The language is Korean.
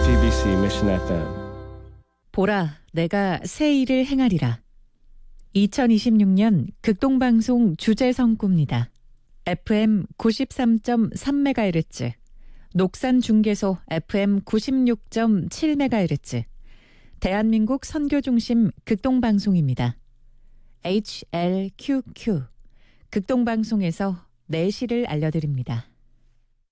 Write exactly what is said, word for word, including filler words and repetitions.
지티비씨 Mission 에프엠. 보라, 내가 새 일을 행하리라. 이천이십육 년 극동방송 주제성구입니다. 에프엠 구십삼 점 삼 메가헤르츠, 녹산중계소 에프엠 구십육 점 칠 메가헤르츠, 대한민국 선교중심 극동방송입니다. 에이치엘큐큐, 극동방송에서 내시를 알려드립니다.